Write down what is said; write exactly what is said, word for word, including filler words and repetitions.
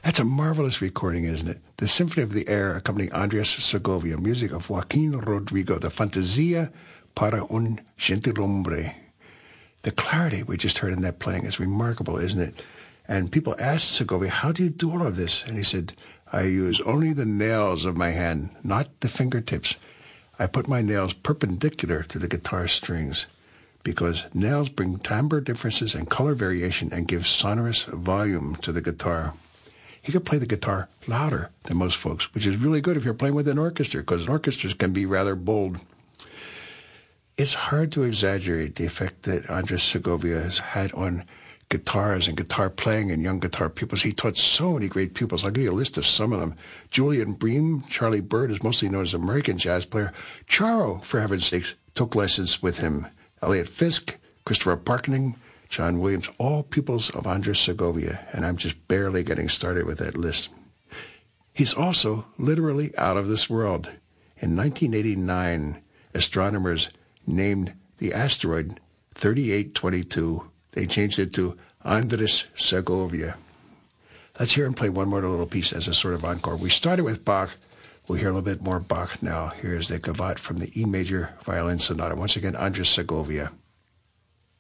That's a marvelous recording, isn't it? The Symphony of the Air accompanying Andres Segovia, music of Joaquin Rodrigo, the Fantasia para un Gentilhombre. The clarity we just heard in that playing is remarkable, isn't it? And people asked Segovia, how do you do all of this? And he said, I use only the nails of my hand, not the fingertips. I put my nails perpendicular to the guitar strings because nails bring timbre differences and color variation and give sonorous volume to the guitar. He could play the guitar louder than most folks, which is really good if you're playing with an orchestra, because orchestras can be rather bold. It's hard to exaggerate the effect that Andres Segovia has had on guitars and guitar playing and young guitar pupils. He taught so many great pupils. I'll give you a list of some of them. Julian Bream, Charlie Bird is mostly known as an American jazz player. Charo, for heaven's sakes, took lessons with him. Elliot Fisk, Christopher Parkening, John Williams, all pupils of Andres Segovia, and I'm just barely getting started with that list. He's also literally out of this world. In nineteen eighty-nine, astronomers named the asteroid thirty-eight twenty-two. They changed it to Andres Segovia. Let's hear him play one more little piece as a sort of encore. We started with Bach. We'll hear a little bit more Bach now. Here's the Gavotte from the E major violin sonata. Once again, Andres Segovia.